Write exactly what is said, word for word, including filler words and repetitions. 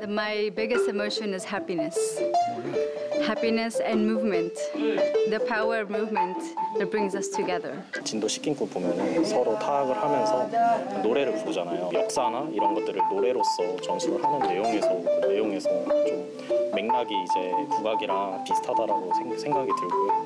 My biggest emotion is happiness. Happiness and movement. The power of movement that brings us together. 진도 식긴꾼 보면은 서로 타악을 하면서 노래를 부르잖아요. 역사나 이런 것들을 노래로서 전수를 하는 내용에서 내용에서 좀 맥락이 이제 국악이랑 비슷하다라고 생각이 들고요.